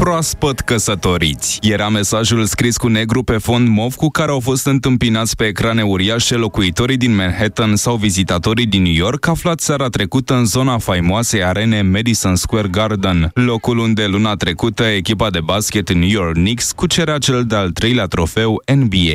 proaspăt căsătoriți. Era mesajul scris cu negru pe fond mov cu care au fost întâmpinați pe ecrane uriașe locuitorii din Manhattan sau vizitatorii din New York aflați seara trecută în zona faimoasei arene Madison Square Garden, locul unde luna trecută echipa de basket New York Knicks cucerea cel de-al 3-lea trofeu NBA.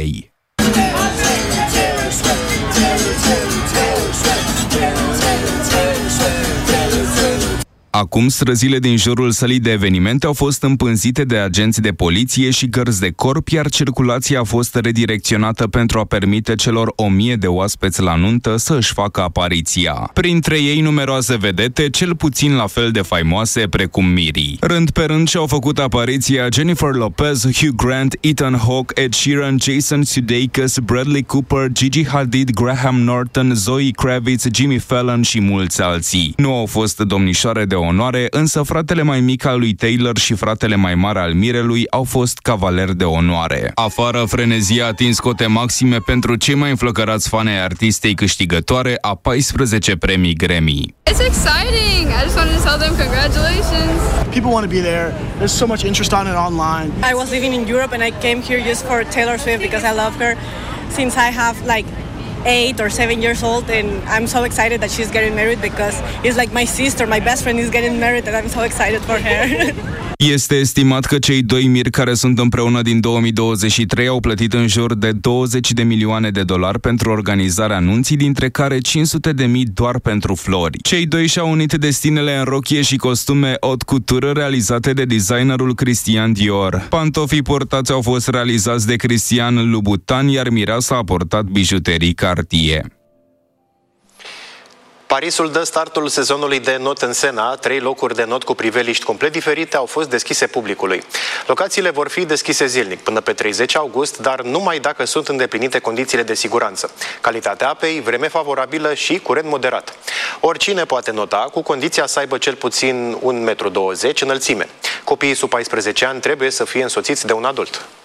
Acum, străzile din jurul sălii de evenimente au fost împânzite de agenți de poliție și gărzi de corp, iar circulația a fost redirecționată pentru a permite celor 1000 de oaspeți la nuntă să își facă apariția. Printre ei numeroase vedete, cel puțin la fel de faimoase precum Miri. Rând pe rând și-au făcut apariția Jennifer Lopez, Hugh Grant, Ethan Hawke, Ed Sheeran, Jason Sudeikis, Bradley Cooper, Gigi Hadid, Graham Norton, Zoe Kravitz, Jimmy Fallon și mulți alții. Nu au fost domnișoare de onoare, însă fratele mai mic al lui Taylor și fratele mai mare al mirelui au fost cavaleri de onoare. Afară, frenezia a atins cote maxime pentru cei mai înflăcărați fani ai artistei câștigătoare a 14 premii Grammy. It's exciting! I just wanted to tell them congratulations. People want to be there. There's so much interest on it online. I was living in Europe and I came here just for Taylor Swift because I love her since I have 8 or 7 years old, and I'm so excited that she's getting married because it's like my sister, my best friend is getting married and I'm so excited for her. Este estimat că cei doi miri care sunt împreună din 2023 au plătit în jur de 20 de milioane de dolari pentru organizarea nunții, dintre care 500 de mii doar pentru flori. Cei doi și-au unit destinele în rochie și costume haute couture realizate de designerul Christian Dior. Pantofii portați au fost realizați de Christian Louboutin, iar mireasa a portat bijuterii Cartier. Parisul dă startul sezonului de not în Sena. 3 locuri de not cu priveliști complet diferite au fost deschise publicului. Locațiile vor fi deschise zilnic până pe 30 august, dar numai dacă sunt îndeplinite condițiile de siguranță. Calitatea apei, vreme favorabilă și curent moderat. Oricine poate nota, cu condiția să aibă cel puțin 1,20 m înălțime. Copiii sub 14 ani trebuie să fie însoțiți de un adult.